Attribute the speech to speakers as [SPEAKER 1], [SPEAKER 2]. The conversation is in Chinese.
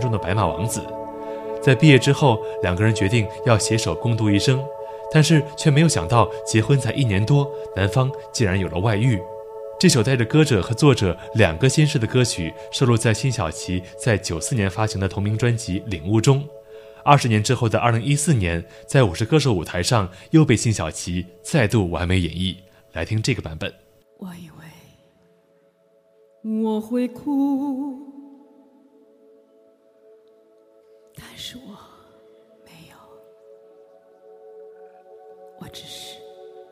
[SPEAKER 1] 中的白马王子。在毕业之后，两个人决定要携手共度一生，但是却没有想到结婚才1年多，男方竟然有了外遇。这首带着歌者和作者两个先世的歌曲收录在辛晓琪在94年发行的同名专辑《领悟》中。20年之后的2014年，在我是歌手舞台上又被辛晓琪再度完美演绎。来听这个版本。
[SPEAKER 2] 我以为我会哭，但是我